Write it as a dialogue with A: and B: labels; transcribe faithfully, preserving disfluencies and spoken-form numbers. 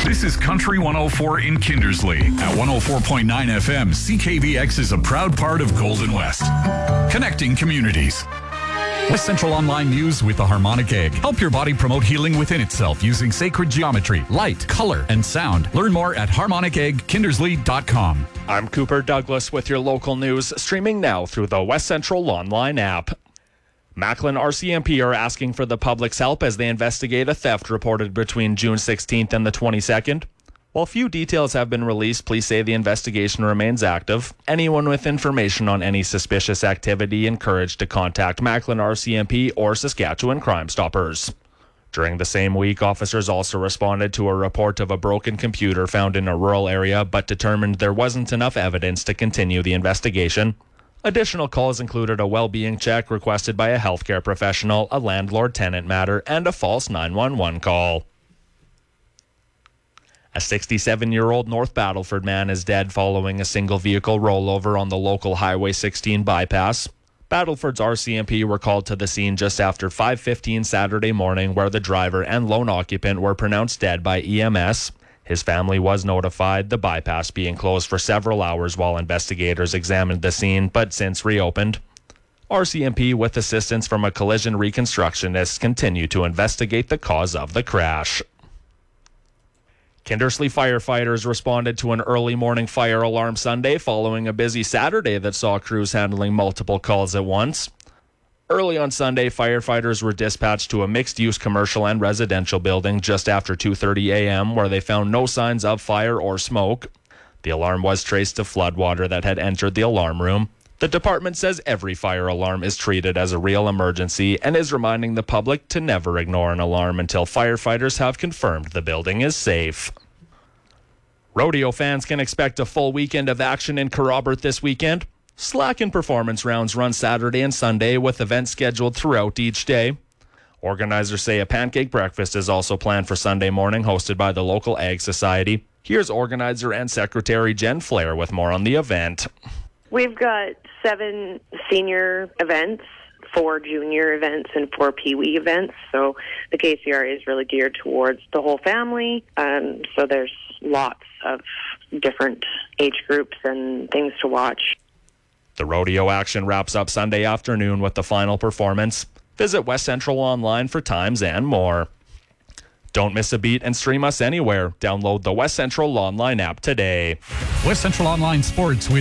A: This is Country one oh four in Kindersley. At one oh four point nine F M, C K V X is a proud part of Golden West. Connecting communities. West Central Online News with the Harmonic Egg. Help your body promote healing within itself using sacred geometry, light, color, and sound. Learn more at harmonic egg kindersley dot com.
B: I'm Cooper Douglas with your local news, streaming now through the West Central Online app. Macklin R C M P are asking for the public's help as they investigate a theft reported between June sixteenth and the twenty-second. While few details have been released, police say the investigation remains active. Anyone with information on any suspicious activity encouraged to contact Macklin R C M P or Saskatchewan Crime Stoppers. During the same week, officers also responded to a report of a broken computer found in a rural area, but determined there wasn't enough evidence to continue the investigation. Additional calls included a well-being check requested by a healthcare professional, a landlord-tenant matter, and a false nine one one call. A sixty-seven-year-old North Battleford man is dead following a single-vehicle rollover on the local Highway sixteen bypass. Battleford's R C M P were called to the scene just after five fifteen Saturday morning, where the driver and lone occupant were pronounced dead by E M S. His family was notified, the bypass being closed for several hours while investigators examined the scene, but since reopened. R C M P, with assistance from a collision reconstructionist, continue to investigate the cause of the crash. Kindersley firefighters responded to an early morning fire alarm Sunday following a busy Saturday that saw crews handling multiple calls at once. Early on Sunday, firefighters were dispatched to a mixed-use commercial and residential building just after two thirty a.m., where they found no signs of fire or smoke. The alarm was traced to floodwater that had entered the alarm room. The department says every fire alarm is treated as a real emergency and is reminding the public to never ignore an alarm until firefighters have confirmed the building is safe. Rodeo fans can expect a full weekend of action in Kerrobert this weekend. Slack and performance rounds run Saturday and Sunday, with events scheduled throughout each day. Organizers say a pancake breakfast is also planned for Sunday morning, hosted by the local Ag Society. Here's organizer and secretary Jen Flair with more on the event.
C: We've got seven senior events, four junior events, and four Pee-wee events. So the K C R A is really geared towards the whole family. Um, so there's lots of different age groups and things to watch.
B: The rodeo action wraps up Sunday afternoon with the final performance. Visit West Central Online for times and more. Don't miss a beat and stream us anywhere. Download the West Central Online app today.
A: West Central Online Sports with